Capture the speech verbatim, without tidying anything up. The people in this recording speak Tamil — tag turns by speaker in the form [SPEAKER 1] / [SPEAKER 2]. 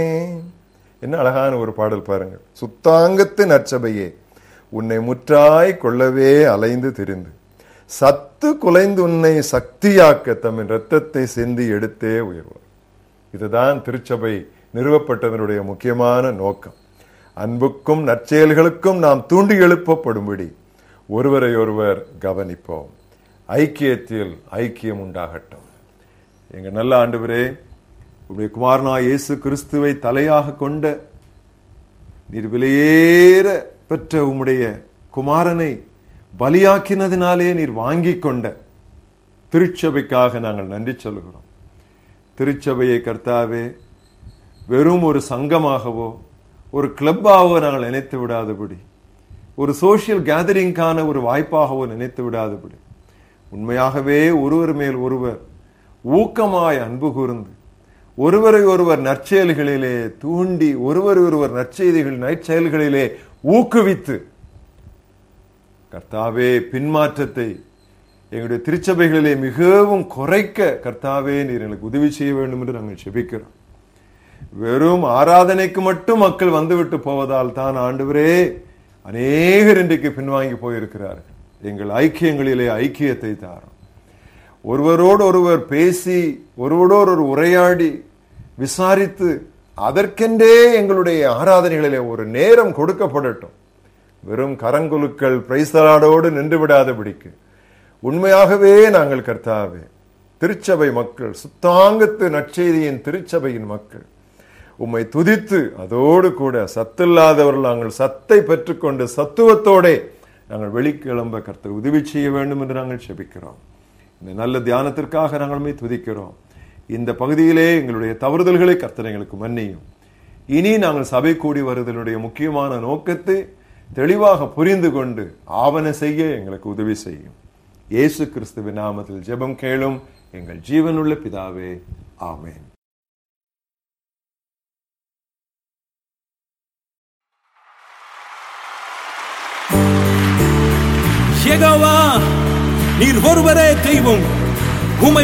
[SPEAKER 1] என்ன அழகான ஒரு பாடல் பாருங்கள். சுத்தாங்கத்து நற்சபையே, உன்னை முற்றாய் கொள்ளவே அலைந்து திரிந்து சத்து குலைந்து உன்னை சக்தியாக்க தம்மின் இரத்தத்தை சிந்தி எடுத்தே உயர்வார். இதுதான் திருச்சபை நிறுவப்பட்டதனுடைய முக்கியமான நோக்கம். அன்புக்கும் நற்செயல்களுக்கும் நாம் தூண்டி எழுப்பப்படும்படி ஒருவரை ஒருவர் கவனிப்போம். ஐக்கியத்தில் ஐக்கியம் உண்டாகட்டும். எங்க நல்ல ஆண்டவரே, உடைய குமாரனா இயேசு கிறிஸ்துவை தலையாக கொண்ட நீர் விலையேற பெற்ற உம்முடைய குமாரனை பலியாக்கினதினாலே நீர் வாங்கி கொண்ட திருச்சபைக்காக நாங்கள் நன்றி சொல்கிறோம். திருச்சபையை கர்த்தாவே வெறும் ஒரு சங்கமாகவோ ஒரு கிளப்பாகவோ நாங்கள் நினைத்து விடாதபடி, ஒரு சோசியல் கேதரிங்கான ஒரு வாய்ப்பாகவோ நினைத்து விடாதபடி, உண்மையாகவே ஒருவர் மேல் ஒருவர் ஊக்கமாய் அன்பு கூர்ந்து ஒருவரை ஒருவர் நற்செயல்களிலே தூண்டி ஒருவர் ஒருவர் நற்செய்திகள் நற்செயல்களிலே ஊக்குவித்து கர்த்தாவே பின்மாற்றத்தை எங்களுடைய திருச்சபைகளிலே மிகவும் குறைக்க கர்த்தாவே நீர் எனக்கு உதவி செய்ய வேண்டும் என்று நாங்கள் செபிக்கிறோம். வெறும் ஆராதனைக்கு மட்டும் மக்கள் வந்துவிட்டு போவதால் தான் ஆண்டவரே அநேகர் இன்றைக்கு பின்வாங்கி போயிருக்கிறார்கள். எங்கள் ஐக்கியங்களிலே ஐக்கியத்தை தாரும். ஒருவரோடு ஒருவர் பேசி ஒருவரோடு ஒரு உரையாடி விசாரித்து அதற்கென்றே எங்களுடைய ஆராதனைகளிலே ஒரு நேரம் கொடுக்கப்படட்டும். வெறும் கரங்குலுக்கள் பிரைஸ்தலாடோடு நின்று விடாதபடிக்கு உண்மையாகவே நாங்கள் கர்த்தாவே திருச்சபை மக்கள், சுத்தாங்கத்து நற்செய்தியின் திருச்சபையின் மக்கள் உம்மை துதித்து அதோடு கூட சத்தில்லாதவர்கள் நாங்கள் சத்தை பெற்றுக்கொண்டு சத்துவத்தோட நாங்கள் வெளிக்கிளம்ப கர்த்தர் உதவி செய்ய வேண்டும் என்று நாங்கள் செபிக்கிறோம். இந்த நல்ல தியானத்திற்காக நாங்கள் உம்மை துதிக்கிறோம். இந்த பகுதியிலே எங்களுடைய தவறுதல்களை கர்த்தர் எங்களுக்கு மன்னியும். இனி நாங்கள் சபை கூடி வருதலுடைய முக்கியமான நோக்கத்தை தெளிவாக புரிந்து கொண்டு ஆவண செய்ய எங்களுக்கு உதவி செய்யும். இயேசு கிறிஸ்துவின் நாமத்தில் ஜெபம் கேளும் எங்கள் ஜீவனுள்ள பிதாவே, ஆமென்.
[SPEAKER 2] யெகோவா, நீர் ஒருவரே தெய்வம்.